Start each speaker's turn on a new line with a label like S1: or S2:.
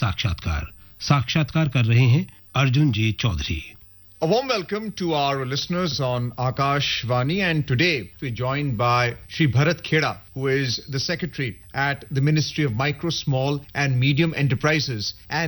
S1: साक्षात्कार कर रहे हैं अर्जुन जी Chaudhary.
S2: A warm welcome to our listeners on Akashvani, and today we're joined by Shri Bharat Kheda, who is the Secretary at the Ministry of Micro, Small and Medium Enterprises and